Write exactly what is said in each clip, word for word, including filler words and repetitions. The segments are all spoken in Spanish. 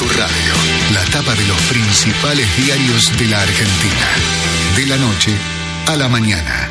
tu radio. La tapa de los principales diarios de la Argentina. De la noche a la mañana.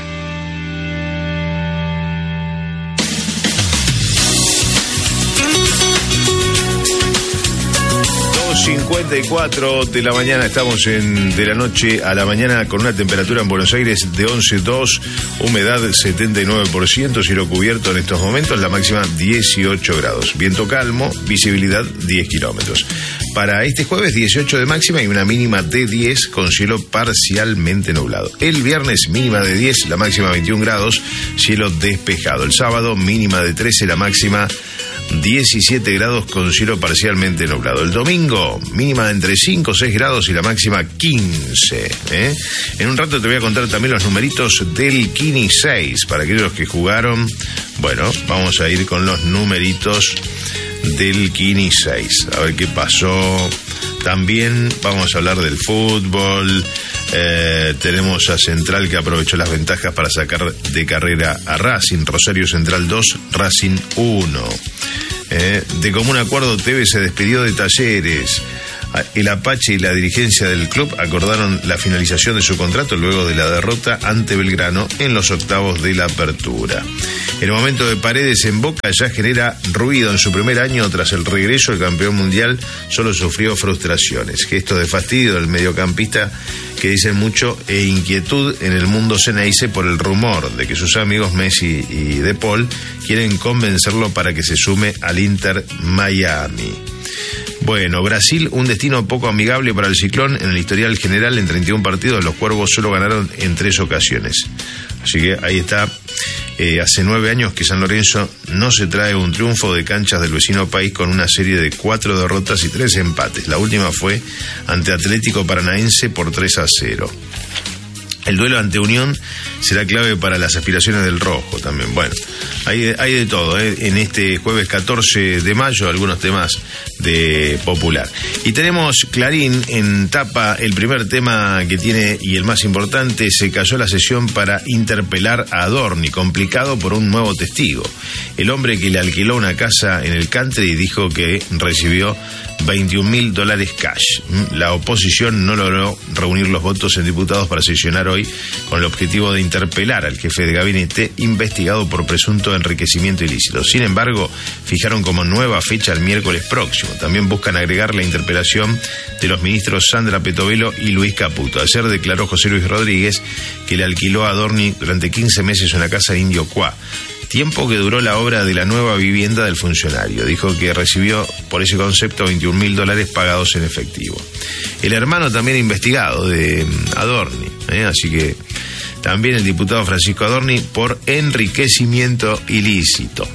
cincuenta y cuatro de la mañana, estamos en de la noche a la mañana con una temperatura en Buenos Aires de once coma dos, humedad setenta y nueve por ciento, cielo cubierto en estos momentos, la máxima dieciocho grados, viento calmo, visibilidad diez kilómetros. Para este jueves dieciocho de máxima y una mínima de diez con cielo parcialmente nublado. El viernes mínima de diez, la máxima veintiún grados, cielo despejado. El sábado mínima de trece, la máxima diecisiete grados con cielo parcialmente nublado. El domingo, mínima entre cinco o seis grados y la máxima quince. ¿eh? En un rato te voy a contar también los numeritos del Kini seis. Para aquellos que jugaron, bueno, vamos a ir con los numeritos del Kini seis. A ver qué pasó. También vamos a hablar del fútbol. Eh, tenemos a Central que aprovechó las ventajas para sacar de carrera a Racing. Rosario Central dos, Racing uno. Eh, de común acuerdo, Tevez se despidió de Talleres. El Apache y la dirigencia del club acordaron la finalización de su contrato luego de la derrota ante Belgrano en los octavos de la apertura. El momento de Paredes en Boca ya genera ruido. En su primer año tras el regreso, el campeón mundial solo sufrió frustraciones. Gesto de fastidio del mediocampista que dicen mucho e inquietud en el mundo Ceneice por el rumor de que sus amigos Messi y De Paul quieren convencerlo para que se sume al Inter Miami. Bueno, Brasil, un destino poco amigable para el Ciclón. En el historial general, en treinta y uno partidos, los Cuervos solo ganaron en tres ocasiones. Así que ahí está. Eh, hace nueve años que San Lorenzo no se trae un triunfo de canchas del vecino país con una serie de cuatro derrotas y tres empates. La última fue ante Atlético Paranaense por tres a cero. El duelo ante Unión será clave para las aspiraciones del rojo también. Bueno, hay, hay de todo, ¿eh? En este jueves catorce de mayo, algunos temas de Popular. Y tenemos Clarín en tapa, el primer tema que tiene y el más importante: se cayó la sesión para interpelar a Adorni, complicado por un nuevo testigo. El hombre que le alquiló una casa en el country dijo que recibió veintiún mil dólares cash. La oposición no logró reunir los votos en diputados para sesionar hoy con el objetivo de interpelar al jefe de gabinete investigado por presunto enriquecimiento ilícito. Sin embargo, fijaron como nueva fecha el miércoles próximo. También buscan agregar la interpelación de los ministros Sandra Petovelo y Luis Caputo. Ayer declaró José Luis Rodríguez que le alquiló a Adorni durante quince meses una casa en Indio Cuá, tiempo que duró la obra de la nueva vivienda del funcionario. Dijo que recibió por ese concepto veintiún mil dólares pagados en efectivo. El hermano también investigado de Adorni, ¿eh? Así que también el diputado Francisco Adorni por enriquecimiento ilícito.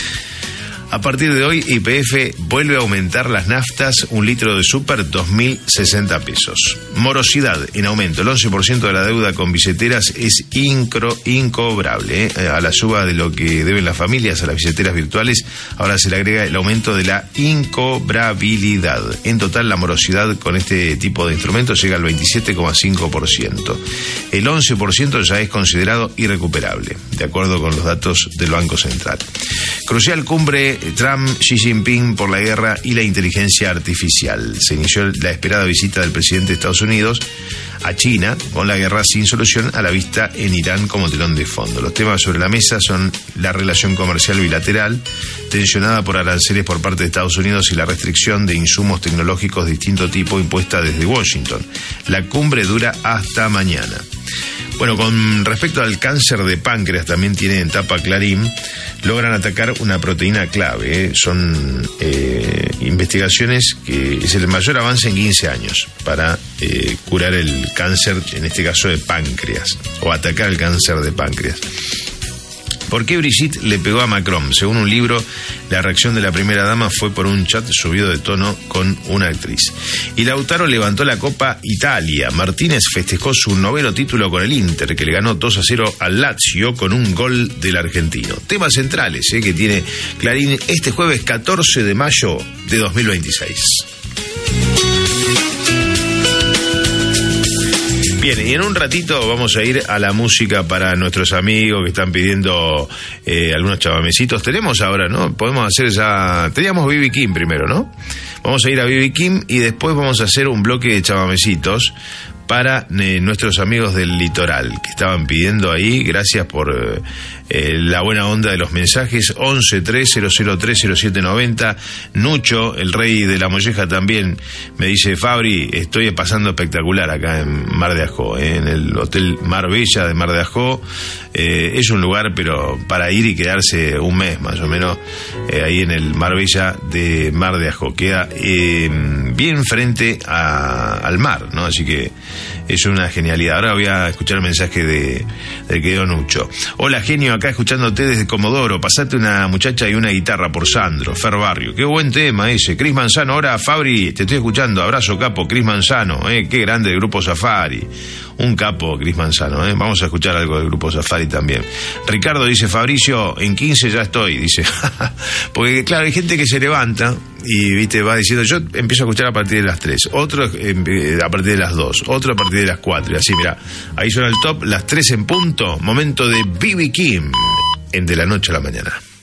A partir de hoy, Y P F vuelve a aumentar las naftas, un litro de súper, dos mil sesenta pesos. Morosidad en aumento, el once por ciento de la deuda con billeteras es incro, incobrable. ¿eh? A la suba de lo que deben las familias a las billeteras virtuales, ahora se le agrega el aumento de la incobrabilidad. En total, la morosidad con este tipo de instrumentos llega al veintisiete coma cinco por ciento. El once por ciento ya es considerado irrecuperable, de acuerdo con los datos del Banco Central. Crucial cumbre Trump, Xi Jinping por la guerra y la inteligencia artificial. Se inició la esperada visita del presidente de Estados Unidos a China, con la guerra sin solución a la vista en Irán como telón de fondo. Los temas sobre la mesa son la relación comercial bilateral, tensionada por aranceles por parte de Estados Unidos, y la restricción de insumos tecnológicos de distinto tipo impuesta desde Washington. La cumbre dura hasta mañana. Bueno, con respecto al cáncer de páncreas, también tiene en tapa Clarín, logran atacar una proteína clave. ¿eh? Son eh, investigaciones que es el mayor avance en quince años para eh, curar el cáncer, en este caso de páncreas, o atacar el cáncer de páncreas. ¿Por qué Brigitte le pegó a Macron? Según un libro, la reacción de la primera dama fue por un chat subido de tono con una actriz. Y Lautaro levantó la Copa Italia. Martínez festejó su noveno título con el Inter, que le ganó dos a cero al Lazio con un gol del argentino. Temas centrales ¿eh? que tiene Clarín este jueves catorce de mayo de dos mil veintiséis. Bien, y en un ratito vamos a ir a la música para nuestros amigos que están pidiendo eh, algunos chavamecitos. Tenemos ahora, ¿no? Podemos hacer ya... Teníamos B B King primero, ¿no? Vamos a ir a B B Kim y después vamos a hacer un bloque de chamamecitos para eh, nuestros amigos del litoral que estaban pidiendo ahí. Gracias por eh, la buena onda de los mensajes. Once tres cero cero tres cero siete noventa. Nucho, el rey de la molleja, también me dice: Fabri, estoy pasando espectacular acá en Mar de Ajó, eh, en el Hotel Marbella de Mar de Ajó. Eh, es un lugar pero para ir y quedarse un mes más o menos, eh, ahí en el Marbella de Mar de Ajó. Queda eh, bien frente a, al mar, ¿no? Así que es una genialidad. Ahora voy a escuchar el mensaje de, de querido Nucho. Hola, genio, acá escuchándote desde Comodoro. Pasate una muchacha y una guitarra por Sandro, Fer Barrio. Qué buen tema ese. Cris Manzano, ahora Fabri, te estoy escuchando. Abrazo, capo, Cris Manzano, eh, qué grande el Grupo Safari. Un capo, Cris Manzano, eh. Vamos a escuchar algo del Grupo Safari también. Ricardo dice: Fabricio, en quince ya estoy, dice. Porque claro, hay gente que se levanta y viste va diciendo: yo empiezo a escuchar a partir de las tres, otro eh, a partir de las dos, otro a partir de las cuatro, y así, mira, ahí suena el top, las tres en punto, momento de B B Kim en De la Noche a la Mañana.